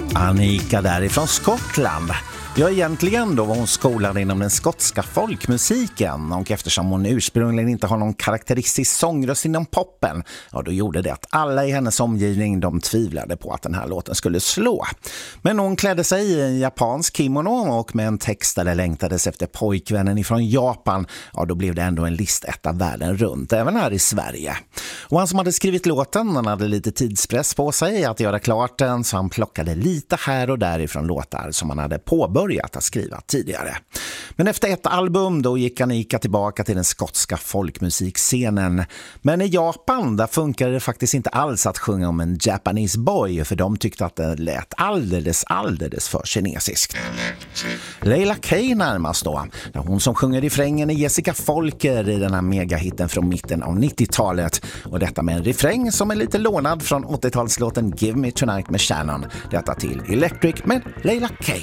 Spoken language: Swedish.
Anika därifrån Skottland. Ja, egentligen då var hon skolad inom den skotska folkmusiken, och eftersom hon ursprungligen inte har någon karaktäristisk sångröst inom poppen, ja, då gjorde det att alla i hennes omgivning de tvivlade på att den här låten skulle slå. Men hon klädde sig i en japansk kimono och med en text där det längtades efter pojkvännen ifrån Japan, ja, då blev det ändå en listetta världen runt, även här i Sverige. Och han som hade skrivit låten, han hade lite tidspress på sig att göra klart den, så han plockade lite här och därifrån låtar som han hade påbörjat att skriva tidigare. Men efter ett album då gick Anika tillbaka till den skotska folkmusikscenen. Men i Japan där funkade det faktiskt inte alls att sjunga om en Japanese boy, för de tyckte att det lät alldeles för kinesiskt. Leila K närmast då. Det är hon som sjunger refrängen i Jessica Folker i den här megahitten från mitten av 90-talet. Och detta med en refräng som är lite lånad från 80-talslåten Give Me Tonight med Shannon. Detta till Electric med Leila K.